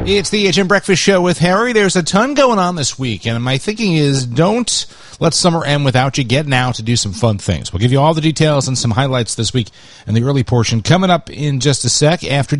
It's the HM Breakfast Show with Harry. There's a ton going on this week, and my thinking is don't let summer end without you getting out to do some fun things. We'll give you all the details and some highlights this week in the early portion coming up in just a sec after